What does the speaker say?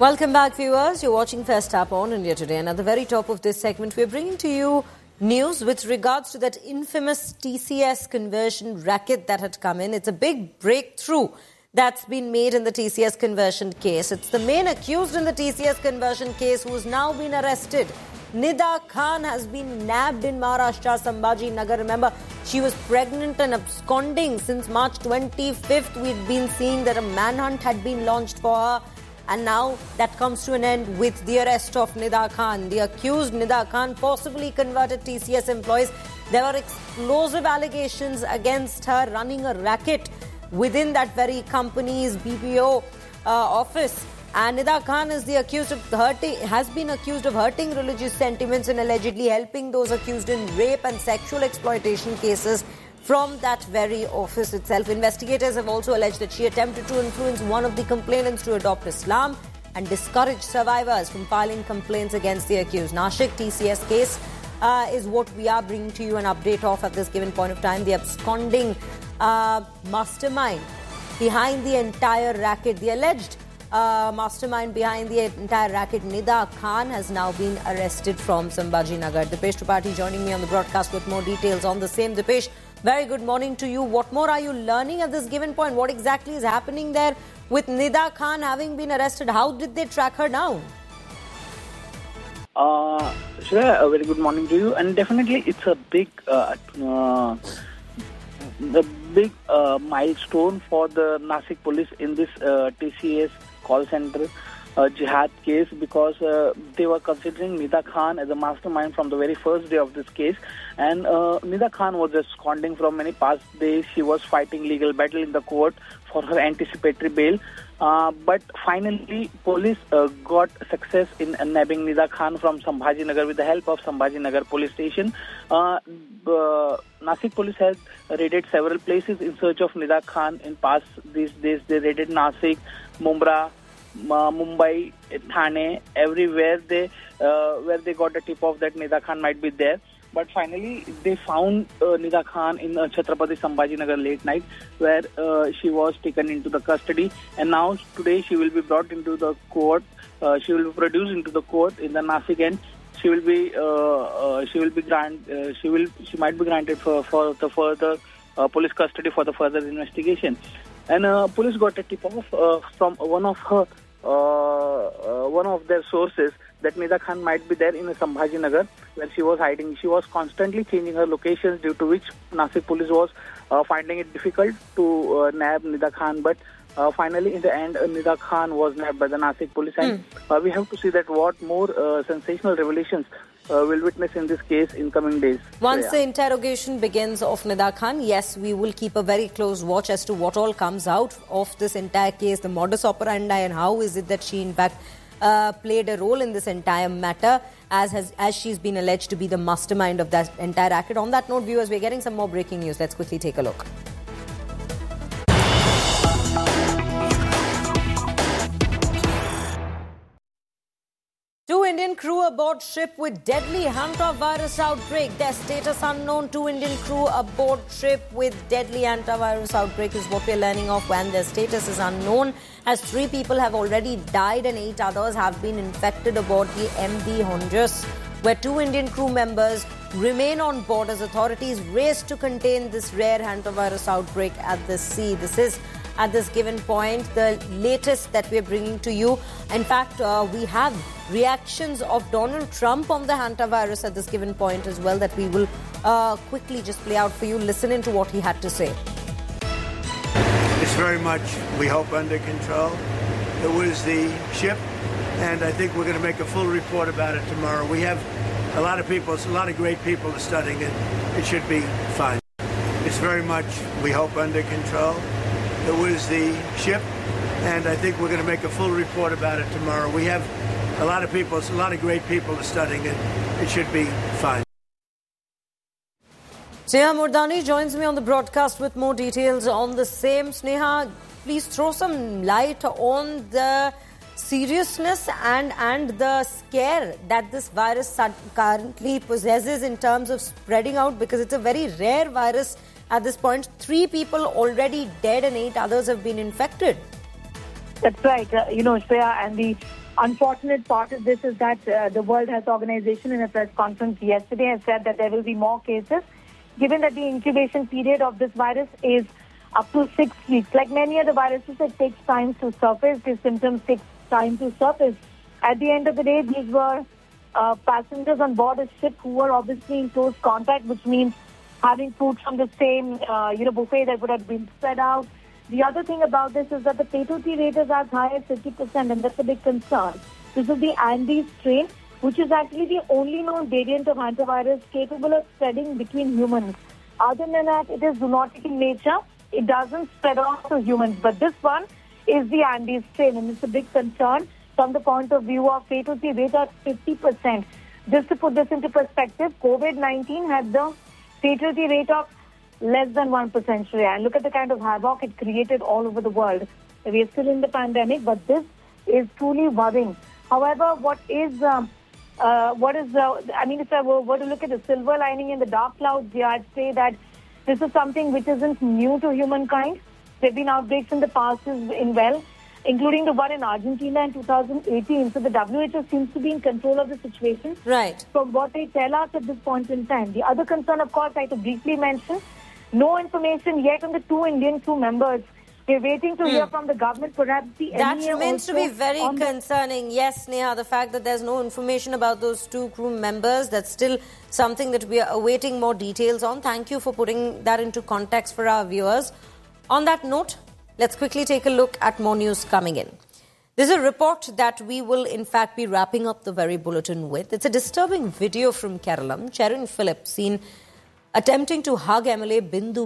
Welcome back, viewers. You're watching First Up on India Today. And at the very top of this segment, we're bringing to you news with regards to that infamous TCS conversion racket that had come in. It's a big breakthrough that's been made in the TCS conversion case. It's the main accused in the TCS conversion case who's now been arrested. Nida Khan has been nabbed in Maharashtra, Sambhaji Nagar. Remember, she was pregnant and absconding since March 25th. We'd been seeing that a manhunt had been launched for her. And now that comes to an end with the arrest of Nida Khan. The accused, Nida Khan, forcibly converted TCS employees. There were explosive allegations against her running a racket within that very company's BPO office. And Nida Khan has been accused of hurting religious sentiments and allegedly helping those accused in rape and sexual exploitation cases from that very office itself. Investigators have also alleged that she attempted to influence one of the complainants to adopt Islam and discourage survivors from filing complaints against the accused. Nashik TCS case is what we are bringing to you an update of at this given point of time. The absconding mastermind behind the entire racket, the alleged mastermind behind the entire racket, Nida Khan, has now been arrested from Sambhaji Nagar. Dipesh Tripathi joining me on the broadcast with more details on the same. Dipesh, very good morning to you. What more are you learning at this given point? What exactly is happening there with Nida Khan having been arrested? How did they track her down? Shreya, a very good morning to you. And definitely it's a big milestone for the Nashik police in this TCS call center jihad case, because they were considering Nida Khan as a mastermind from the very first day of this case. And Nida Khan was absconding from many past days. She was fighting legal battle in the court for her anticipatory bail. But finally, police got success in nabbing Nida Khan from Sambhaji Nagar with the help of Sambhaji Nagar police station. Nashik police has raided several places in search of Nida Khan in past these days. They raided Nashik, Mumbai, Thane, everywhere where they got a tip off that Nida Khan might be there. But finally, they found Nida Khan in Chhatrapati Sambhaji Nagar late night, where she was taken into the custody. And now today she will be brought into the court. She will be produced into the court in the Nashik end. She might be granted for the further police custody for the further investigation. And police got a tip off from one of their sources that Nida Khan might be there in Sambhaji Nagar, where she was hiding. She was constantly changing her locations, due to which Nashik police was finding it difficult to nab Nida Khan. But finally, in the end, Nida Khan was nabbed by the Nashik police. And we have to see that what more sensational revelations we'll witness in this case in coming days. Once the interrogation begins of Nida Khan, yes, we will keep a very close watch as to what all comes out of this entire case, the modus operandi, and how is it that she in fact played a role in this entire matter, as she's been alleged to be the mastermind of that entire racket. On that note, viewers, we're getting some more breaking news. Let's quickly take a look. Two Indian crew aboard ship with deadly hantavirus outbreak. Their status unknown. Two Indian crew aboard ship with deadly hantavirus outbreak is what we're learning of, when their status is unknown, as 3 people have already died and 8 others have been infected aboard the MV Honjus, where 2 Indian crew members remain on board as authorities race to contain this rare hantavirus outbreak at the sea. This is, at this given point, the latest that we're bringing to you. In fact, we have reactions of Donald Trump on the hantavirus at this given point as well, that we will quickly just play out for you. Listen into what he had to say. It's very much, we hope, under control. It was the ship, and I think we're going to make a full report about it tomorrow. We have a lot of people, a lot of great people studying it. It should be fine. It's very much, we hope, under control. It was the ship, and I think we're going to make a full report about it tomorrow. We have a lot of people, a lot of great people studying it. It should be fine. Sneha Murdani joins me on the broadcast with more details on the same. Sneha, please throw some light on the seriousness and the scare that this virus currently possesses in terms of spreading out, because it's a very rare virus at this point. 3 people already dead and 8 others have been infected. That's right. Shreya, and the unfortunate part of this is that the World Health Organization in a press conference yesterday has said that there will be more cases, given that the incubation period of this virus is up to 6 weeks. Like many other viruses, it takes time to surface. The symptoms take time to surface. At the end of the day, these were passengers on board a ship who were obviously in close contact, which means having food from the same buffet that would have been spread out. The other thing about this is that the fatality rate is as high as 50%, and that's a big concern. This is the Andes strain, which is actually the only known variant of hantavirus capable of spreading between humans. Other than that, it is zoonotic in nature. It doesn't spread on to humans. But this one is the Andes strain, and it's a big concern from the point of view of fatality rate at 50%. Just to put this into perspective, COVID-19 had the fatality rate of less than 1%, Shreya. And look at the kind of havoc it created all over the world. We are still in the pandemic, but this is truly worrying. However, if I were to look at the silver lining in the dark clouds, I'd say that this is something which isn't new to humankind. There have been outbreaks in the past including the one in Argentina in 2018. So the WHO seems to be in control of the situation. Right. From what they tell us at this point in time. The other concern, of course, I have to briefly mention, no information yet on the 2 Indian crew members. We're waiting to hear from the government, perhaps the That MEA remains to be very concerning. Yes, Neha, the fact that there's no information about those 2 crew members, that's still something that we are awaiting more details on. Thank you for putting that into context for our viewers. On that note, let's quickly take a look at more news coming in. There's a report that we will, in fact, be wrapping up the very bulletin with. It's a disturbing video from Kerala. Cheran Philip seen attempting to hug MLA Bindu